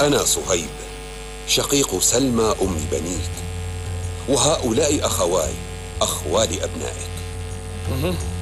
أنا صهيب، شقيق سلمى أم بنيك، وهؤلاء أخواي أخوال أبنائك.